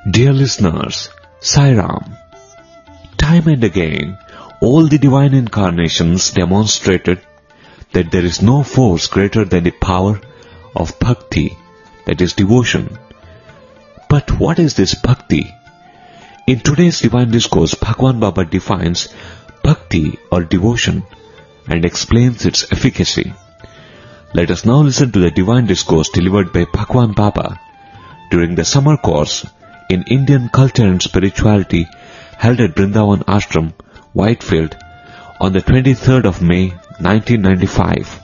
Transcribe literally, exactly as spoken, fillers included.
Dear listeners, Sai Ram. Time and again, all the divine incarnations demonstrated that there is no force greater than the power of bhakti, that is devotion. But what is this bhakti? In today's divine discourse, Bhagwan Baba defines bhakti or devotion and explains its efficacy. Let us now listen to the divine discourse delivered by Bhagwan Baba during the summer course in Indian Culture and Spirituality held at Brindavan Ashram, Whitefield, on the twenty-third of May, nineteen ninety-five.